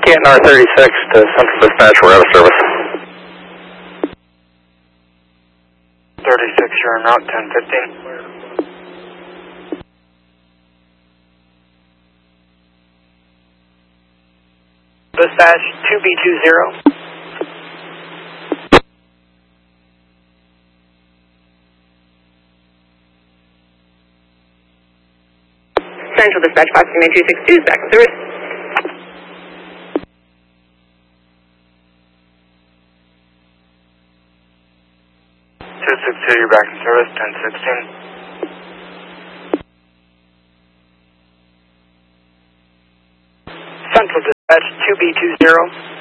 Canton R36 to Central Dispatch, we're out of service. 36, you're en route, 1015. Dispatch 2B20. Central Dispatch 529-262 back in service. You're back in service, 1016. Central Dispatch 2B20.